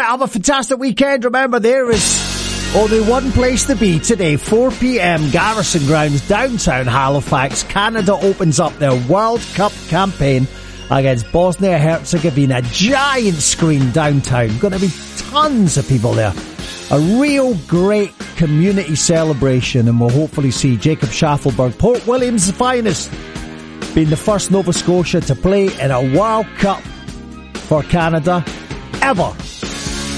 have a fantastic weekend. Remember, there is only one place to be today, 4 p.m, Garrison Grounds, downtown Halifax. Canada opens up their World Cup campaign against Bosnia-Herzegovina. Giant screen downtown. Going to be tons of people there. A real great community celebration, and we'll hopefully see Jacob Schaffelberg, Port Williams' finest, being the first Nova Scotia to play in a World Cup for Canada ever.